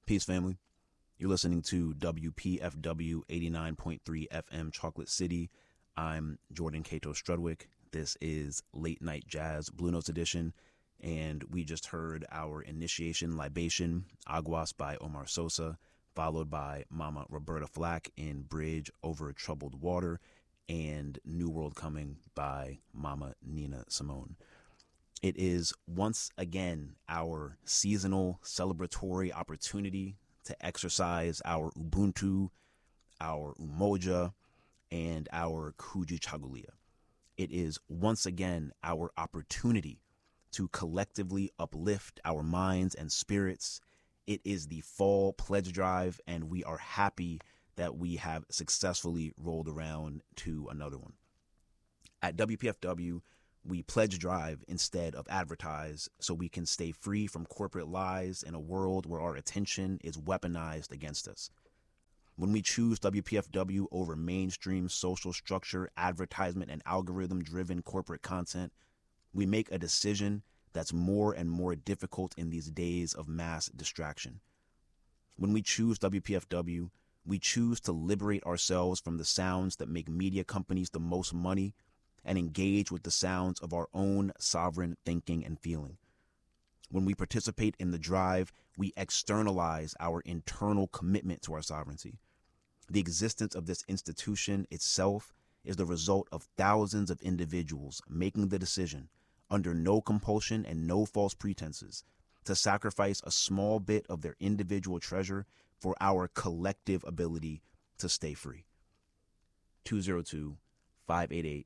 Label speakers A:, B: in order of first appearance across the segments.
A: Peace, family. You're listening to WPFW 89.3 FM Chocolate City. I'm Jordan Cato Strudwick. This is Late Night Jazz Blue Notes Edition, and we just heard our initiation libation, Aguas by Omar Sosa, followed by Mama Roberta Flack in Bridge Over Troubled Water, and New World Coming by Mama Nina Simone. It is once again our seasonal celebratory opportunity to exercise our Ubuntu, our Umoja, and our Kujichagulia. It is once again our opportunity to collectively uplift our minds and spirits. It is the fall pledge drive, and we are happy that we have successfully rolled around to another one. At WPFW, we pledge drive instead of advertise so we can stay free from corporate lies in a world where our attention is weaponized against us. When we choose WPFW over mainstream social structure, advertisement, and algorithm-driven corporate content, we make a decision that's more and more difficult in these days of mass distraction. When we choose WPFW, we choose to liberate ourselves from the sounds that make media companies the most money and engage with the sounds of our own sovereign thinking and feeling. When we participate in the drive, we externalize our internal commitment to our sovereignty. The existence of this institution itself is the result of thousands of individuals making the decision, under no compulsion and no false pretenses, to sacrifice a small bit of their individual treasure for our collective ability to stay free. 202-588-9739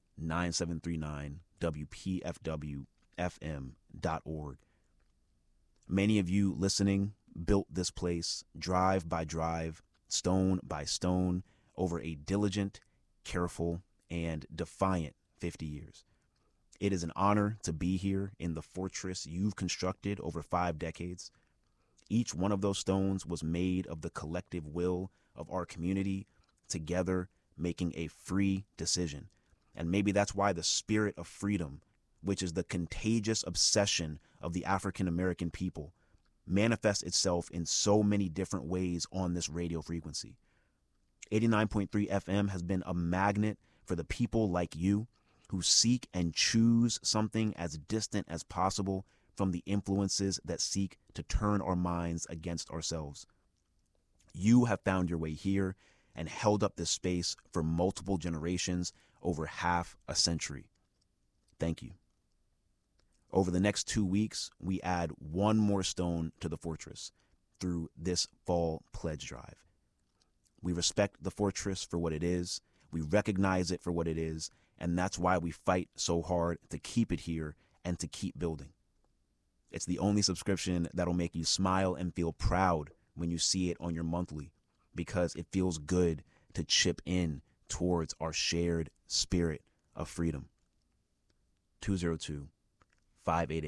A: WPFWFM.org. Many of you listening built this place drive by drive, stone by stone, over a diligent, careful, and defiant 50 years. It is an honor to be here in the fortress you've constructed over 5 decades. Each one of those stones was made of the collective will of our community, together making a free decision. And maybe that's why the spirit of freedom, which is the contagious obsession of the African American people, manifests itself in so many different ways on this radio frequency. 89.3 FM has been a magnet for the people like you who seek and choose something as distant as possible from the influences that seek to turn our minds against ourselves. You have found your way here and held up this space for multiple generations over half a century. Thank you. Over the next 2 weeks, we add one more stone to the fortress through this fall pledge drive. We respect the fortress for what it is. We recognize it for what it is. And that's why we fight so hard to keep it here and to keep building. It's the only subscription that'll make you smile and feel proud when you see it on your monthly, because it feels good to chip in towards our shared spirit of freedom.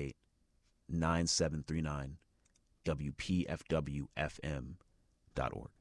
A: 202-588-9739 WPFWFM.org.